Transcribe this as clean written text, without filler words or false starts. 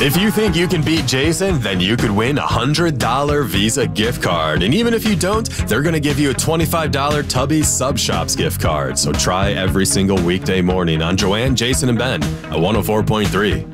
If you think you can beat Jason, then you could win a $100 Visa gift card. And even if you don't, they're going to give you a $25 Tubby's Sub Shops gift card. So try every single weekday morning on Joanne, Jason, and Ben at 104.3.